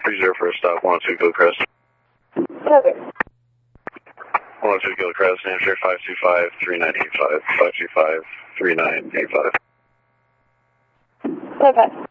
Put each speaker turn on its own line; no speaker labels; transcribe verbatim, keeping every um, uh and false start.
three zero for a stop, one oh two Gilcrest.
Perfect.
one oh two Gilcrest, New Hampshire, five two five, three nine eight five, five two five, three nine eight five.
Perfect.